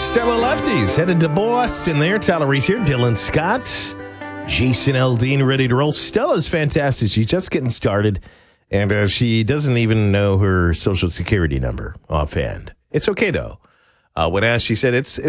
Stella Lefties headed to Boston there. Tyler Reese here. Dylan Scott. Jason Aldean ready to roll. Stella's fantastic. She's just getting started. And she doesn't even know her social security number offhand. It's okay, though. When asked, she said it's